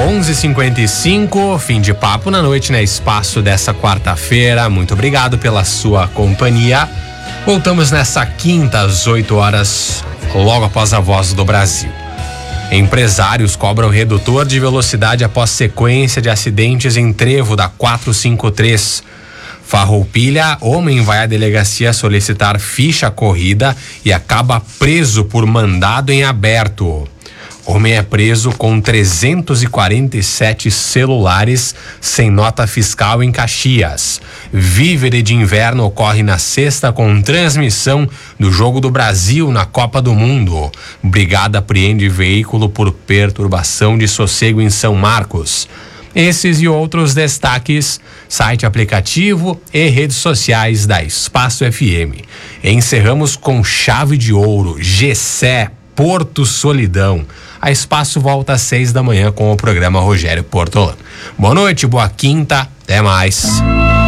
11h55, fim de papo na noite, né? Espaço dessa quarta-feira. Muito obrigado pela sua companhia. Voltamos nessa quinta às 8 horas, logo após a Voz do Brasil. Empresários cobram redutor de velocidade após sequência de acidentes em trevo da 453. Farroupilha, homem vai à delegacia solicitar ficha corrida e acaba preso por mandado em aberto. Homem é preso com 347 celulares sem nota fiscal em Caxias. Vívere de inverno ocorre na sexta com transmissão do Jogo do Brasil na Copa do Mundo. Brigada apreende veículo por perturbação de sossego em São Marcos. Esses e outros destaques, site, aplicativo e redes sociais da Espaço FM. Encerramos com chave de ouro, Gessé, Porto Solidão. A Espaço volta às 6 da manhã com o programa Rogério Portolano. Boa noite, boa quinta, até mais.